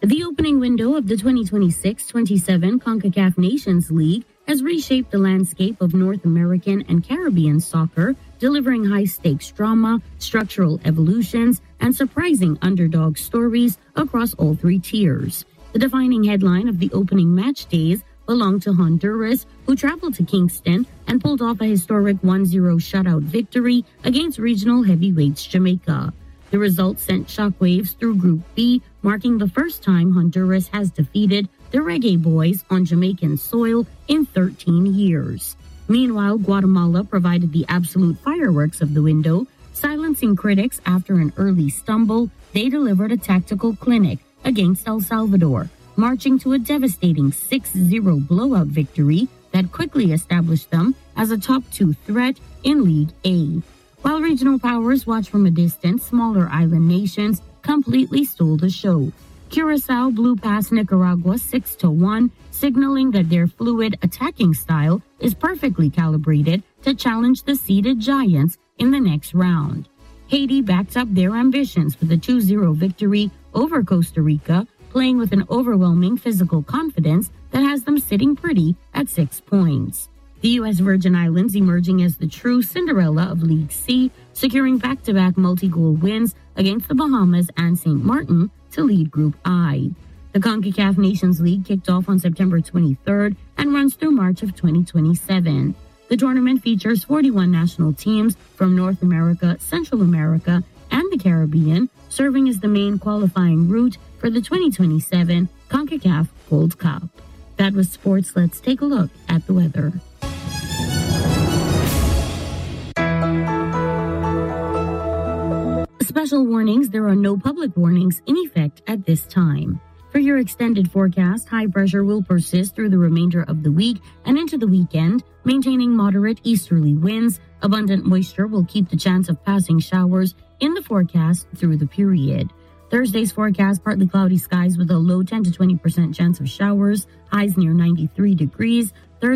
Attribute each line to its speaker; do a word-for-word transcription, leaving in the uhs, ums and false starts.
Speaker 1: The opening window of the twenty twenty-six twenty-seven CONCACAF Nations League has reshaped the landscape of North American and Caribbean soccer, delivering high-stakes drama, structural evolutions, and surprising underdog stories across all three tiers. The defining headline of the opening match days belonged to Honduras, who traveled to Kingston and pulled off a historic one zero shutout victory against regional heavyweights Jamaica. The result sent shockwaves through Group B, marking the first time Honduras has defeated the Reggae Boys on Jamaican soil in thirteen years. Meanwhile, Guatemala provided the absolute fireworks of the window. Silencing critics after an early stumble, they delivered a tactical clinic against El Salvador, marching to a devastating six zero blowout victory that quickly established them as a top two threat in League A. While regional powers watched from a distance, smaller island nations completely stole the show. Curacao blew past Nicaragua six to one, signaling that their fluid attacking style is perfectly calibrated to challenge the seeded giants in the next round. Haiti backed up their ambitions with a two zero victory over Costa Rica, playing with an overwhelming physical confidence that has them sitting pretty at six points. The U S Virgin Islands emerging as the true Cinderella of League C, securing back-to-back multi-goal wins against the Bahamas and Saint Martin to lead Group I. The CONCACAF Nations League kicked off on September twenty-third and runs through March of twenty twenty-seven. The tournament features forty-one national teams from North America, Central America, and the Caribbean, serving as the main qualifying route for the twenty twenty-seven CONCACAF Gold Cup. That was sports. Let's take a look at the weather. Special warnings: there are no public warnings in effect at this time. For your extended forecast, high pressure will persist through the remainder of the week and into the weekend, maintaining moderate easterly winds. Abundant moisture will keep the chance of passing showers in the forecast through the period. Thursday's forecast: partly cloudy skies with a low ten to twenty percent chance of showers, highs near ninety-three degrees.